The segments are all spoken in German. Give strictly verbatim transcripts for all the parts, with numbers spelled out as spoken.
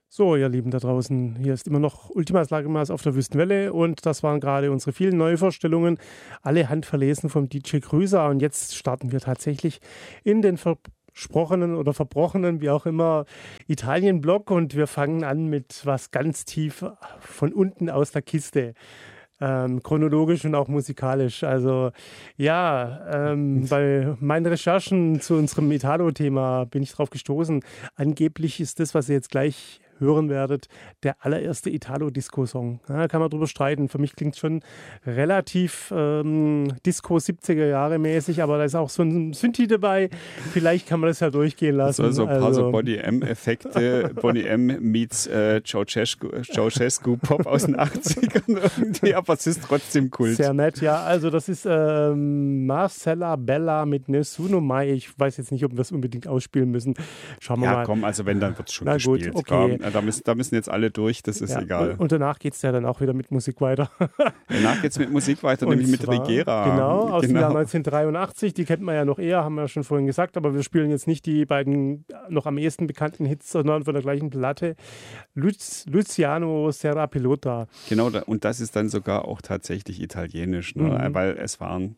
So, ihr Lieben da draußen, hier ist immer noch Ultimas Lagermaß auf der Wüstenwelle und das waren gerade unsere vielen Neuvorstellungen, alle handverlesen vom D J Krüser und jetzt starten wir tatsächlich in den versprochenen oder verbrochenen, wie auch immer, Italien-Block und wir fangen an mit was ganz tief von unten aus der Kiste. Ähm, chronologisch und auch musikalisch. Also ja, ähm, bei meinen Recherchen zu unserem Italo-Thema bin ich drauf gestoßen. Angeblich ist das, was ihr jetzt gleich hören werdet, der allererste Italo-Disco-Song. Ja, kann man drüber streiten. Für mich klingt es schon relativ ähm, Disco siebziger Jahre mäßig, aber da ist auch so ein Synthi dabei. Vielleicht kann man das ja durchgehen lassen. Also so ein paar also, so Boney-M-Effekte. Boney M meets äh, Ceausescu, Ceausescu Pop aus den achtzigern irgendwie, aber es ist trotzdem Kult. Sehr nett, ja. Also das ist ähm, Marcella Bella mit Nessuno Mai. Ich weiß jetzt nicht, ob wir es unbedingt ausspielen müssen. Schauen wir ja, mal. Ja, komm, also wenn, dann wird es schon Na gut, gespielt. okay. Komm, da, müssen, da müssen jetzt alle durch, das ist ja, egal. Und, und danach geht es ja dann auch wieder mit Musik weiter. Danach geht es mit Musik weiter, und nämlich mit zwar, Rigera. Genau, aus genau. dem Jahr neunzehnhundertdreiundachtzig. Die kennt man ja noch eher, haben wir ja schon vorhin gesagt. Aber wir spielen jetzt nicht die beiden noch am ehesten bekannten Hits, sondern von der gleichen Platte. Luz, Luciano Serra Pilota. Genau, und das ist dann sogar auch tatsächlich italienisch, ne? Mhm. Weil es waren...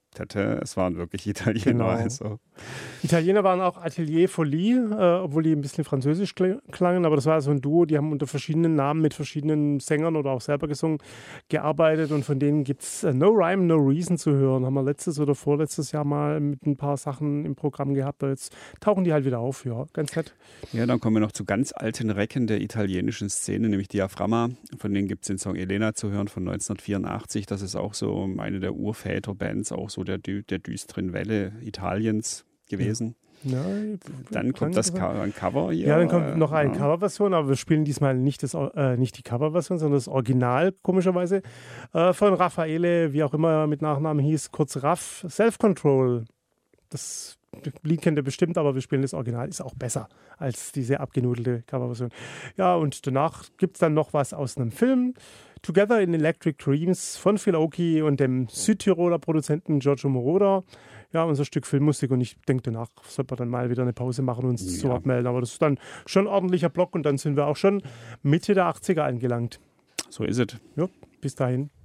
Es waren wirklich Italiener. Genau. Also. Italiener waren auch Atelier Folie, äh, obwohl die ein bisschen französisch klangen, aber das war so ein Duo, die haben unter verschiedenen Namen mit verschiedenen Sängern oder auch selber gesungen, gearbeitet und von denen gibt es äh, No Rhyme, No Reason zu hören. Haben wir letztes oder vorletztes Jahr mal mit ein paar Sachen im Programm gehabt, aber jetzt tauchen die halt wieder auf, ja, ganz nett. Ja, dann kommen wir noch zu ganz alten Recken der italienischen Szene, nämlich Diaframma. Von denen gibt es den Song Elena zu hören von neunzehnhundertvierundachtzig. Das ist auch so eine der Urväterbands, auch so der, der düsteren Welle Italiens gewesen. Ja, dann kommt das Co- ein Cover hier. Ja, dann kommt noch eine ja. Coverversion, aber wir spielen diesmal nicht, das, äh, nicht die Coverversion, sondern das Original, komischerweise, äh, von Raffaele, wie auch immer er mit Nachnamen hieß, kurz Raff, Self-Control. Das Lied kennt ihr bestimmt, aber wir spielen das Original, ist auch besser als diese abgenudelte Coverversion. Ja, und danach gibt es dann noch was aus einem Film, Together in Electric Dreams von Phil Oakey und dem Südtiroler Produzenten Giorgio Moroder. Ja, unser Stück Filmmusik und ich denke, danach sollte man dann mal wieder eine Pause machen und uns Ja. zu Wort melden. Aber das ist dann schon ein ordentlicher Block und dann sind wir auch schon Mitte der achtziger angelangt. So ist es. Ja, bis dahin.